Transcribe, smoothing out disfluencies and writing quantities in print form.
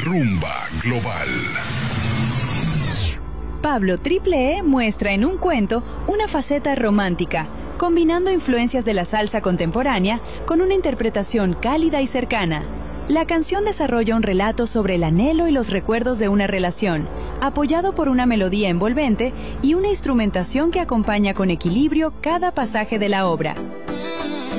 Rumba Global. Pablo Triple E muestra en un cuento una faceta romántica, combinando influencias de la salsa contemporánea con una interpretación cálida y cercana. La canción desarrolla un relato sobre el anhelo y los recuerdos de una relación, apoyado por una melodía envolvente y una instrumentación que acompaña con equilibrio cada pasaje de la obra.